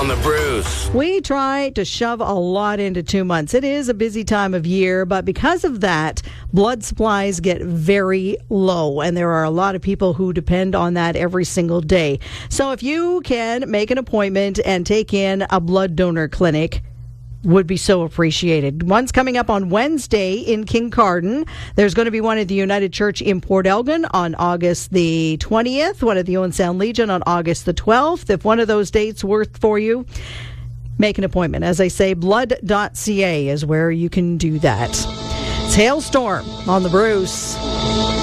on the Bruce. We try to shove a lot into 2 months. It is a busy time of year, but because of that, blood supplies get very low, and there are a lot of people who depend on that every single day. So if you can make an appointment and take in a blood donor clinic, would be so appreciated. One's coming up on Wednesday in Kincardine. There's going to be one at the United Church in Port Elgin on August the 20th, one at the Owen Sound Legion on August the 12th. If one of those dates work for you, make an appointment. As I say, blood.ca is where you can do that. It's Hailstorm on the Bruce.